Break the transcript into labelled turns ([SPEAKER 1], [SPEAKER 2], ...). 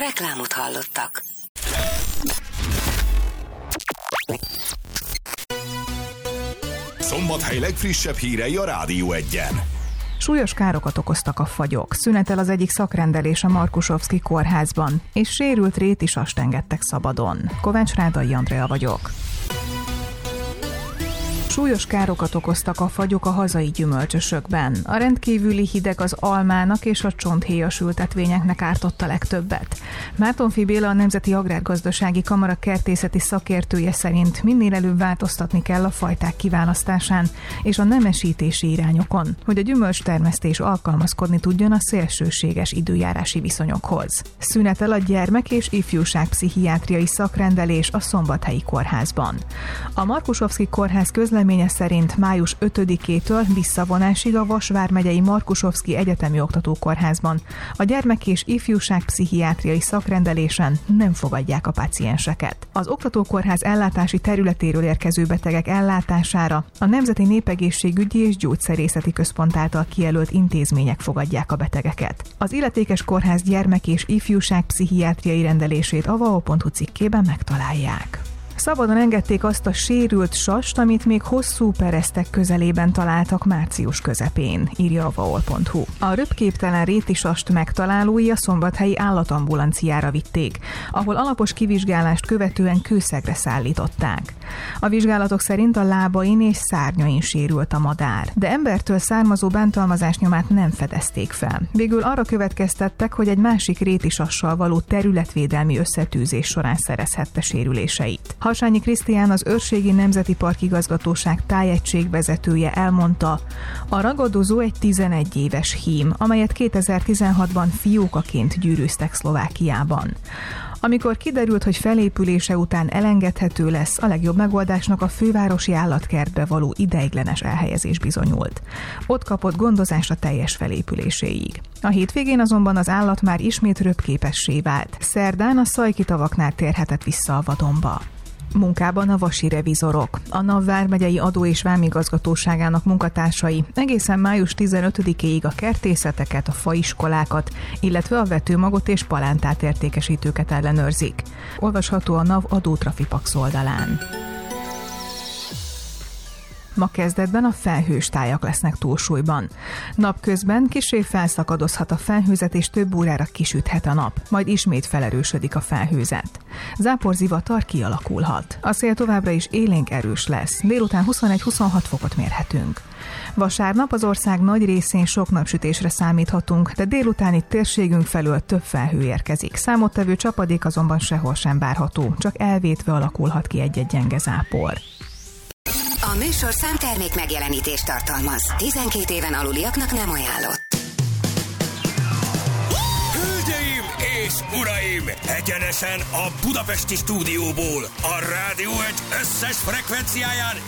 [SPEAKER 1] Reklámot hallottak.
[SPEAKER 2] Szombathely legfrissebb hírei a Rádió 1-en.
[SPEAKER 3] Súlyos károkat okoztak a fagyok, szünetel az egyik szakrendelés a Markusovszki kórházban, és sérült rétisast engedtek szabadon. Kovács Rádai Andrea vagyok. Súlyos károkat okoztak a fagyok a hazai gyümölcsösökben. A rendkívüli hideg az almának és a csonthéjas ültetvényeknek ártott a legtöbbet. Mártonffy Béla, a Nemzeti Agrárgazdasági Kamara kertészeti szakértője szerint minél előbb változtatni kell a fajták kiválasztásán és a nemesítési irányokon, hogy a gyümölcstermesztés alkalmazkodni tudjon a szélsőséges időjárási viszonyokhoz. Szünetel a gyermek- és ifjúságpszichiátriai szakrendelés a Szombathelyi kórházban. A Markusovszki kórház közleménye szerint május 5-től visszavonásig a Vas vármegyei Markusovszki Egyetemi Oktatókórházban a gyermek- és ifjúságpszichiátriai szakrendelésen nem fogadják a pácienseket. Az oktatókórház ellátási területéről érkező betegek ellátására a Nemzeti Népegészségügyi és Gyógyszerészeti Központ által kijelölt intézmények fogadják a betegeket. Az illetékes kórház gyermek- és ifjúságpszichiátriai rendelését a vao.hu cikkében megtalálják. Szabadon engedték azt a sérült sast, amit még hosszú peresztek közelében találtak március közepén, írja a vao.hu. A röpképtelen rétisast megtalálói a szombathelyi állatambulanciára vitték, ahol alapos kivizsgálást követően kőszegre szállították. A vizsgálatok szerint a lábain és szárnyain sérült a madár, de embertől származó bántalmazás nyomát nem fedezték fel. Végül arra következtettek, hogy egy másik rétisassal való területvédelmi összetűzés során szerezhette sérüléseit. Harsányi Krisztián, az Őrségi Nemzeti Park Igazgatóság tájegységvezetője elmondta, a ragadozó egy 11 éves hím, amelyet 2016-ban fiókaként gyűrűztek Szlovákiában. Amikor kiderült, hogy felépülése után elengedhető lesz, a legjobb megoldásnak a fővárosi állatkertbe való ideiglenes elhelyezés bizonyult. Ott kapott gondozást a teljes felépüléséig. A hétvégén azonban az állat már ismét röpképessé vált. Szerdán a Szajki tavaknál térhetett vissza a vadonba. Munkában a vasi revizorok. A NAV vármegyei adó- és vámigazgatóságának munkatársai egészen május 15-éig a kertészeteket, a faiskolákat, illetve a vetőmagot és palántát értékesítőket ellenőrzik. Olvasható a NAV Adótrafipax oldalán. Ma kezdetben a felhős tájak lesznek túlsúlyban. Napközben kissé felszakadozhat a felhőzet, és több órára kisüthet a nap, majd ismét felerősödik a felhőzet. Záporzivatar kialakulhat. A szél továbbra is élénk erős lesz, délután 21-26 fokot mérhetünk. Vasárnap az ország nagy részén sok napsütésre számíthatunk, de délutáni térségünk felől több felhő érkezik. Számottevő csapadék azonban sehol sem várható, csak elvétve alakulhat ki egy-egy gyenge zápor.
[SPEAKER 1] A műsor számtermék megjelenítést tartalmaz. 12 éven aluliaknak nem ajánlott.
[SPEAKER 4] Hölgyeim és uraim! Egyenesen a budapesti stúdióból, a Rádió 1 összes frekvenciáján